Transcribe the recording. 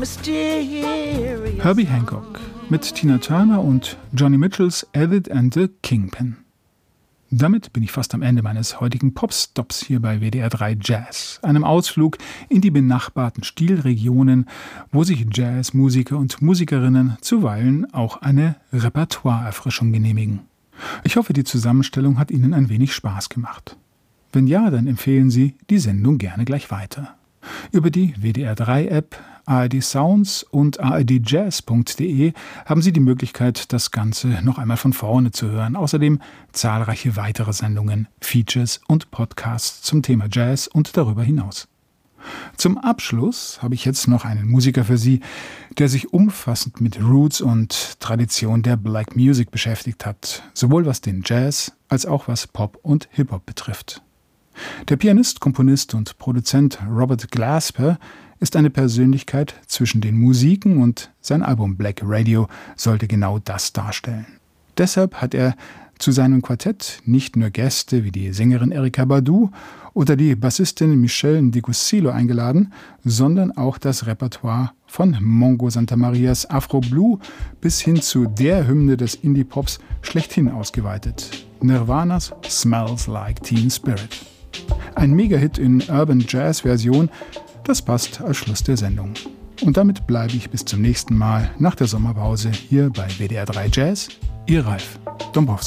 mysterious. Herbie Hancock mit Tina Turner und Johnny Mitchells Edith and the Kingpin. Damit bin ich fast am Ende meines heutigen Popstops hier bei WDR 3 Jazz, einem Ausflug in die benachbarten Stilregionen, wo sich Jazzmusiker und Musikerinnen zuweilen auch eine Repertoireerfrischung genehmigen. Ich hoffe, die Zusammenstellung hat Ihnen ein wenig Spaß gemacht. Wenn ja, dann empfehlen Sie die Sendung gerne gleich weiter. Über die WDR 3 App, ARD Sounds und ardjazz.de haben Sie die Möglichkeit, das Ganze noch einmal von vorne zu hören. Außerdem zahlreiche weitere Sendungen, Features und Podcasts zum Thema Jazz und darüber hinaus. Zum Abschluss habe ich jetzt noch einen Musiker für Sie, der sich umfassend mit Roots und Tradition der Black Music beschäftigt hat, sowohl was den Jazz als auch was Pop und Hip-Hop betrifft. Der Pianist, Komponist und Produzent Robert Glasper ist eine Persönlichkeit zwischen den Musiken und sein Album Black Radio sollte genau das darstellen. Deshalb hat er zu seinem Quartett nicht nur Gäste wie die Sängerin Erykah Badu oder die Bassistin Michelle Ndikussilo eingeladen, sondern auch das Repertoire von Mongo Santamarias Afro Blue bis hin zu der Hymne des Indie-Pops schlechthin ausgeweitet, Nirvanas Smells Like Teen Spirit. Ein Megahit in Urban Jazz Version, das passt als Schluss der Sendung. Und damit bleibe ich bis zum nächsten Mal nach der Sommerpause hier bei WDR 3 Jazz. Ihr Ralf Dombrowski.